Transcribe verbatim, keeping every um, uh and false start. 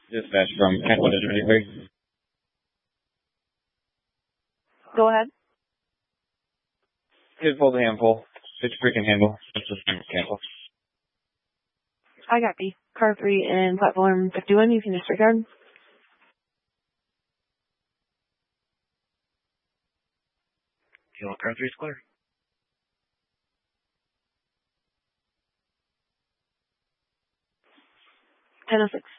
Dispatch from Atwood is ready, please. Go ahead. Just pull the handful. It's freaking handle. It's just cancel. I got the car three and platform fifty-one. You can disregard. Kilo car three is clear. ten oh six.